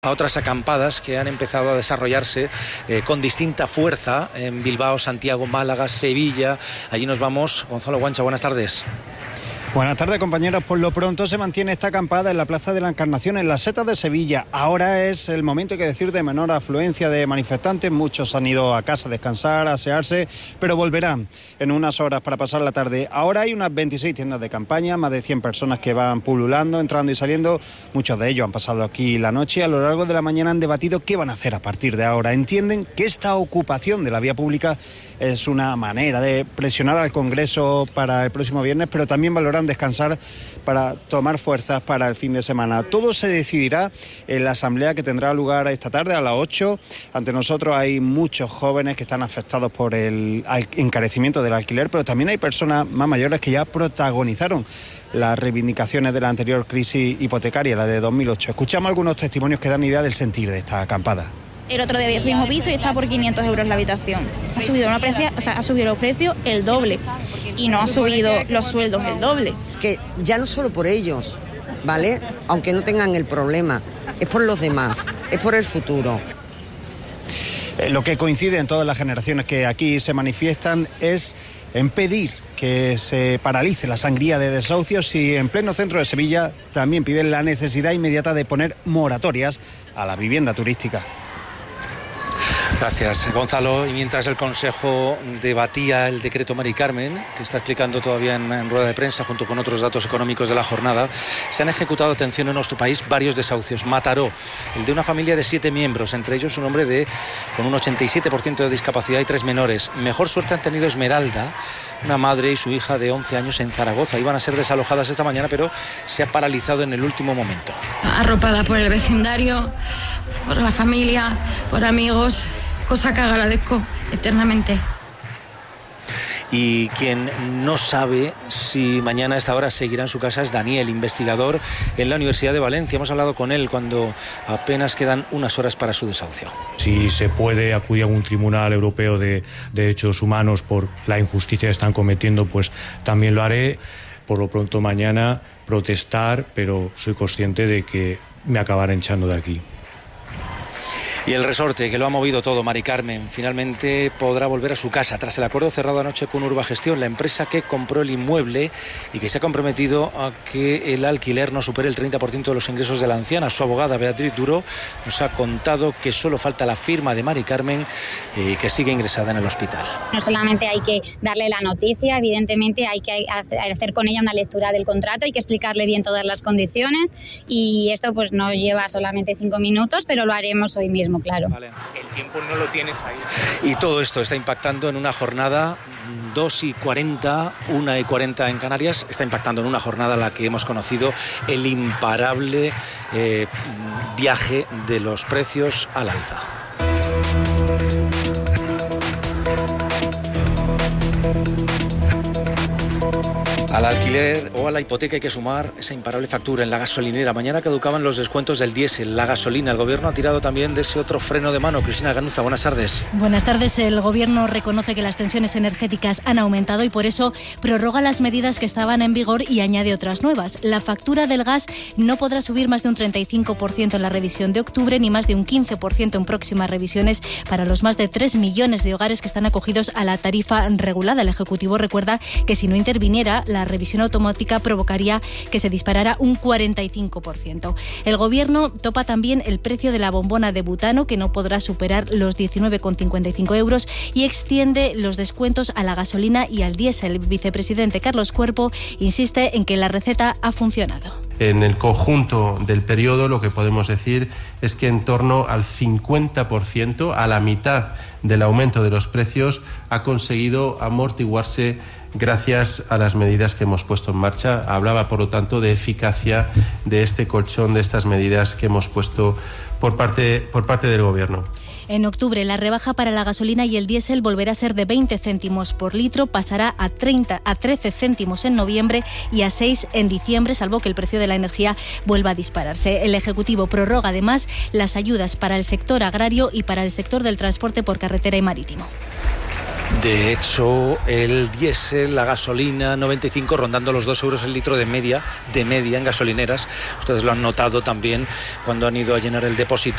A otras acampadas que han empezado a desarrollarse con distinta fuerza en Bilbao, Santiago, Málaga, Sevilla. Allí nos vamos. Gonzalo Guancha, buenas tardes. Buenas tardes, compañeros. Por lo pronto se mantiene esta acampada en la Plaza de la Encarnación, en las Setas de Sevilla. Ahora es el momento, hay que decir, de menor afluencia de manifestantes. Muchos han ido a casa a descansar, a asearse, pero volverán en unas horas para pasar la tarde. Ahora hay unas 26 tiendas de campaña, más de 100 personas que van pululando, entrando y saliendo. Muchos de ellos han pasado aquí la noche y a lo largo de la mañana han debatido qué van a hacer a partir de ahora. Entienden que esta ocupación de la vía pública es una manera de presionar al Congreso para el próximo viernes, pero también valoran descansar para tomar fuerzas para el fin de semana. Todo se decidirá en la asamblea que tendrá lugar esta tarde a las 8. Ante nosotros hay muchos jóvenes que están afectados por el encarecimiento del alquiler, pero también hay personas más mayores que ya protagonizaron las reivindicaciones de la anterior crisis hipotecaria, la de 2008. Escuchamos algunos testimonios que dan idea del sentir de esta acampada. El otro día había ese mismo piso y estaba por 500 euros la habitación. Ha subido los precios el doble y no ha subido los sueldos el doble. Que ya no solo por ellos, ¿vale? Aunque no tengan el problema, es por los demás, es por el futuro. Lo que coincide en todas las generaciones que aquí se manifiestan es en pedir que se paralice la sangría de desahucios y en pleno centro de Sevilla también piden la necesidad inmediata de poner moratorias a la vivienda turística. Gracias, Gonzalo. Y mientras el Consejo debatía el decreto Mari Carmen, que está explicando todavía en rueda de prensa, junto con otros datos económicos de la jornada, se han ejecutado, atención, en nuestro país varios desahucios. Mataró, el de una familia de 7 miembros, entre ellos un hombre con un 87% de discapacidad y 3 menores. Mejor suerte han tenido Esmeralda, una madre y su hija de 11 años en Zaragoza. Iban a ser desalojadas esta mañana, pero se ha paralizado en el último momento. Arropada por el vecindario, por la familia, por amigos, cosa que agradezco eternamente. Y quien no sabe si mañana a esta hora seguirá en su casa es Daniel, investigador en la Universidad de Valencia. Hemos hablado con él cuando apenas quedan unas horas para su desahucio. Si se puede acudir a un tribunal europeo de derechos humanos por la injusticia que están cometiendo, pues también lo haré. Por lo pronto mañana protestar, pero soy consciente de que me acabarán echando de aquí. Y el resorte que lo ha movido todo, Mari Carmen, finalmente podrá volver a su casa tras el acuerdo cerrado anoche con Urbagestión, la empresa que compró el inmueble y que se ha comprometido a que el alquiler no supere el 30% de los ingresos de la anciana. Su abogada Beatriz Duro nos ha contado que solo falta la firma de Mari Carmen y que sigue ingresada en el hospital. No solamente hay que darle la noticia, evidentemente hay que hacer con ella una lectura del contrato, hay que explicarle bien todas las condiciones y esto pues no lleva solamente 5 minutos, pero lo haremos hoy mismo. Claro. Vale. El tiempo no lo tienes ahí. Y todo esto está impactando en una jornada 2:40, 1:40 en Canarias. Está impactando en una jornada en la que hemos conocido el imparable viaje de los precios al alza. Al alquiler o a la hipoteca hay que sumar esa imparable factura en la gasolinera. Mañana caducaban los descuentos del diésel, la gasolina. El Gobierno ha tirado también de ese otro freno de mano. Cristina Ganuza, buenas tardes. Buenas tardes. El Gobierno reconoce que las tensiones energéticas han aumentado y por eso prorroga las medidas que estaban en vigor y añade otras nuevas. La factura del gas no podrá subir más de un 35% en la revisión de octubre ni más de un 15% en próximas revisiones para los más de 3 millones de hogares que están acogidos a la tarifa regulada. El Ejecutivo recuerda que si no interviniera, la revisión automática provocaría que se disparara un 45%. El Gobierno topa también el precio de la bombona de butano, que no podrá superar los 19,55 euros, y extiende los descuentos a la gasolina y al diésel. El vicepresidente Carlos Cuerpo insiste en que la receta ha funcionado. En el conjunto del periodo lo que podemos decir es que en torno al 50%, a la mitad del aumento de los precios, ha conseguido amortiguarse gracias a las medidas que hemos puesto en marcha. Hablaba, por lo tanto, de eficacia de este colchón, de estas medidas que hemos puesto por parte del Gobierno. En octubre, la rebaja para la gasolina y el diésel volverá a ser de 20 céntimos por litro, pasará a 13 céntimos en noviembre y a 6 en diciembre, salvo que el precio de la energía vuelva a dispararse. El Ejecutivo prorroga además las ayudas para el sector agrario y para el sector del transporte por carretera y marítimo. De hecho, el diésel, la gasolina, 95, rondando los 2 euros el litro de media en gasolineras. Ustedes lo han notado también cuando han ido a llenar el depósito.